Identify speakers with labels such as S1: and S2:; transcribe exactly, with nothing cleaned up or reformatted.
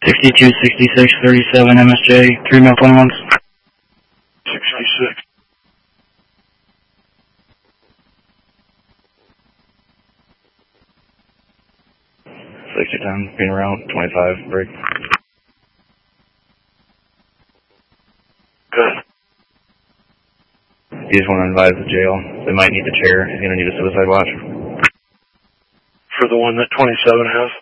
S1: sixty-two, sixty-six, thirty-seven, M S J, three male twenty-ones.
S2: sixty-six.
S1: sixty ten, being around, twenty-five, break.
S2: Good.
S1: You just want to advise the jail. They might need the chair. He's going to need a suicide watch.
S2: For the one that twenty-seven has?